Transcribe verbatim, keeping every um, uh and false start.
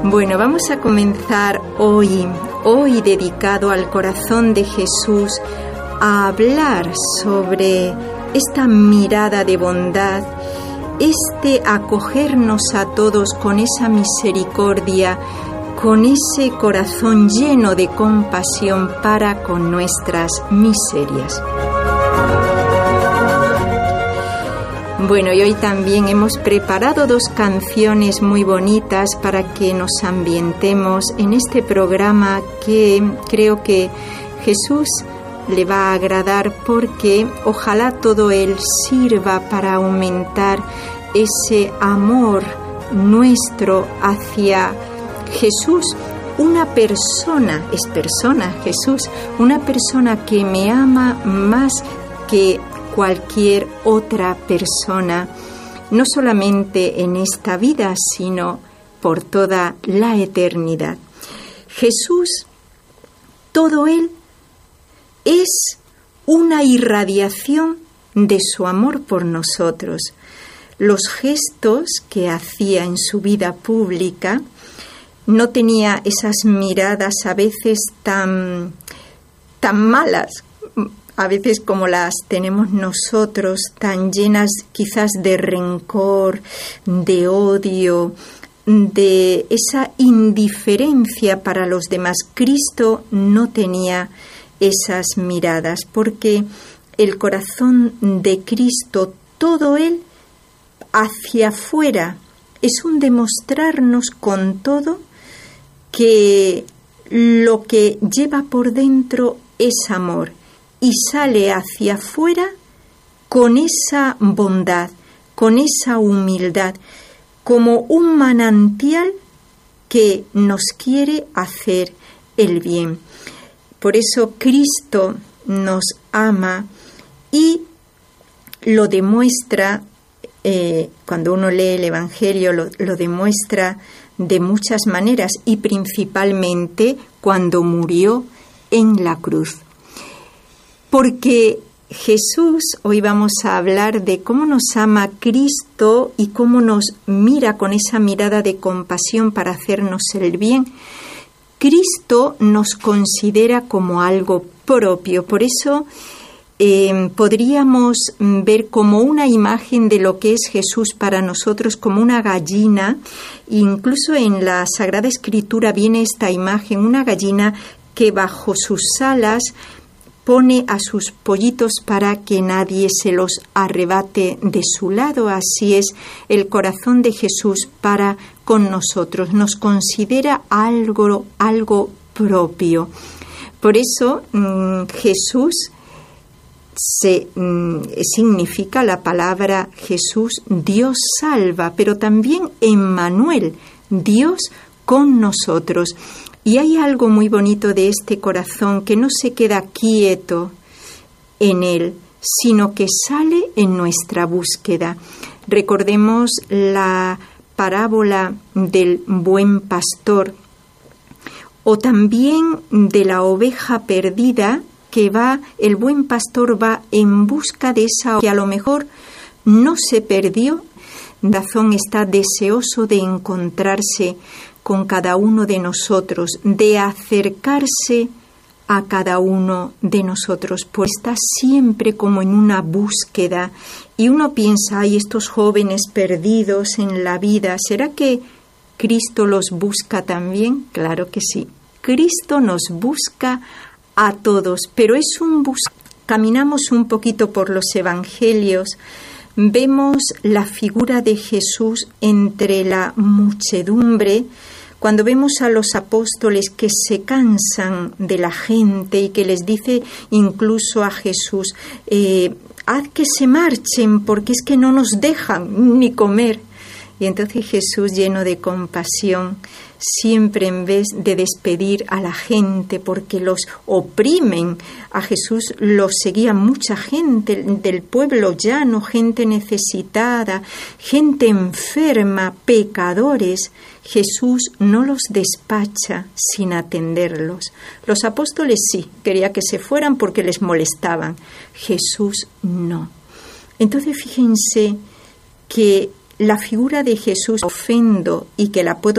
Bueno, vamos a comenzar hoy, hoy dedicado al corazón de Jesús, a hablar sobre esta mirada de bondad, este acogernos a todos con esa misericordia, con ese corazón lleno de compasión para con nuestras miserias. Bueno, y hoy también hemos preparado dos canciones muy bonitas para que nos ambientemos en este programa que creo que Jesús le va a agradar, porque ojalá todo él sirva para aumentar ese amor nuestro hacia Jesús, una persona, es persona Jesús, una persona que me ama más que cualquier otra persona, no solamente en esta vida, sino por toda la eternidad. Jesús, todo él es una irradiación de su amor por nosotros. Los gestos que hacía en su vida pública, no tenía esas miradas a veces tan, tan malas, a veces como las tenemos nosotros, tan llenas quizás de rencor, de odio, de esa indiferencia para los demás. Cristo no tenía esas miradas, porque el corazón de Cristo, todo él hacia afuera, es un demostrarnos con todo que lo que lleva por dentro es amor, y sale hacia afuera con esa bondad, con esa humildad, como un manantial que nos quiere hacer el bien. Por eso Cristo nos ama y lo demuestra, eh, cuando uno lee el Evangelio, lo, lo demuestra de muchas maneras, y principalmente cuando murió en la cruz. Porque Jesús, hoy vamos a hablar de cómo nos ama Cristo y cómo nos mira con esa mirada de compasión para hacernos el bien. Cristo nos considera como algo propio, por eso eh, podríamos ver como una imagen de lo que es Jesús para nosotros, como una gallina. Incluso en la Sagrada Escritura viene esta imagen, una gallina que bajo sus alas pone a sus pollitos para que nadie se los arrebate de su lado. Así es el corazón de Jesús para con nosotros. Nos considera algo, algo propio. Por eso mmm, Jesús se, mmm, significa la palabra Jesús, Dios salva, pero también Emmanuel, Dios con nosotros. Y hay algo muy bonito de este corazón, que no se queda quieto en él, sino que sale en nuestra búsqueda. Recordemos la parábola del buen pastor, o también de la oveja perdida, que va, el buen pastor va en busca de esa que a lo mejor no se perdió. Razón está deseoso de encontrarse con cada uno de nosotros, de acercarse a cada uno de nosotros, pues está siempre como en una búsqueda. Y uno piensa, ay, estos jóvenes perdidos en la vida, ¿será que Cristo los busca también? Claro que sí, Cristo nos busca a todos, pero es un bus. Caminamos un poquito por los evangelios, vemos la figura de Jesús entre la muchedumbre, cuando vemos a los apóstoles que se cansan de la gente y que les dice incluso a Jesús, eh, haz que se marchen porque es que no nos dejan ni comer. Y entonces Jesús, lleno de compasión, siempre en vez de despedir a la gente porque los oprimen, a Jesús los seguía mucha gente del pueblo llano, gente necesitada, gente enferma, pecadores. Jesús no los despacha sin atenderlos. Los apóstoles sí, quería que se fueran porque les molestaban. Jesús no. Entonces fíjense que la figura de Jesús ofendo y que la puedo